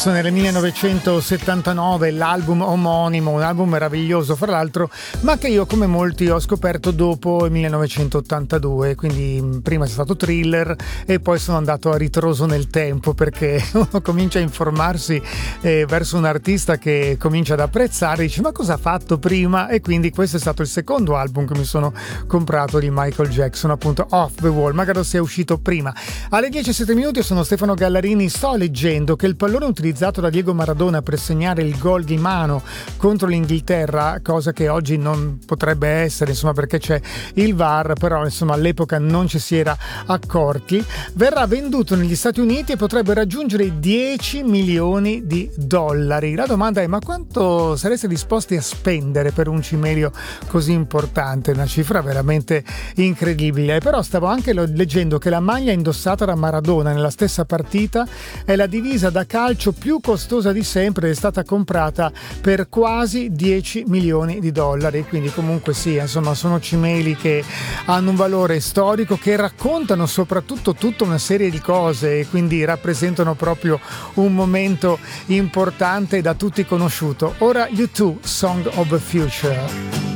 Jackson nel 1979, l'album omonimo, un album meraviglioso fra l'altro, ma che io come molti ho scoperto dopo il 1982, quindi prima c'è stato Thriller e poi sono andato a ritroso nel tempo, perché uno comincia a informarsi verso un artista che comincia ad apprezzare, dice ma cosa ha fatto prima, e quindi questo è stato il secondo album che mi sono comprato di Michael Jackson, appunto Off the Wall, magari sia uscito prima. Alle 10:07 minuti, sono Stefano Gallarini. Sto leggendo che il pallone utilizzato da Diego Maradona per segnare il gol di mano contro l'Inghilterra, cosa che oggi non potrebbe essere, insomma, perché c'è il VAR, però insomma all'epoca non ci si era accorti, verrà venduto negli Stati Uniti e potrebbe raggiungere i 10 milioni di dollari. La domanda è: ma quanto sareste disposti a spendere per un cimelio così importante? Una cifra veramente incredibile. Però stavo anche leggendo che la maglia indossata da Maradona nella stessa partita è la divisa da calcio più costosa di sempre, è stata comprata per quasi 10 milioni di dollari, quindi comunque sì, insomma sono cimeli che hanno un valore storico, che raccontano soprattutto tutta una serie di cose e quindi rappresentano proprio un momento importante da tutti conosciuto. Ora U2, Song of the Future.